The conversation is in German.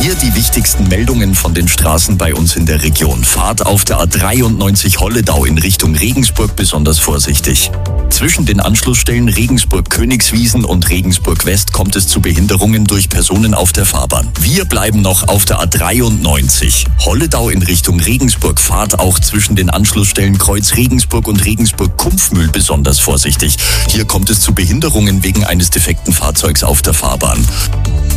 Hier die wichtigsten Meldungen von den Straßen bei uns in der Region. Fahrt auf der A93 Holledau in Richtung Regensburg besonders vorsichtig. Zwischen den Anschlussstellen Regensburg-Königswiesen und Regensburg-West kommt es zu Behinderungen durch Personen auf der Fahrbahn. Wir bleiben noch auf der A93. Holledau in Richtung Regensburg. Fahrt auch zwischen den Anschlussstellen Kreuz Regensburg und Regensburg-Kumpfmühl besonders vorsichtig. Hier kommt es zu Behinderungen wegen eines defekten Fahrzeugs auf der Fahrbahn.